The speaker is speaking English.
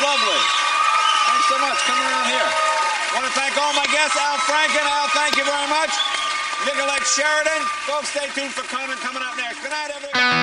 lovely. Thanks so much. Come around here. I want to thank all my guests. Al Franken. Al, thank you very much. Nicolette Sheridan. Folks, stay tuned for Carmen coming up next. Good night, everybody.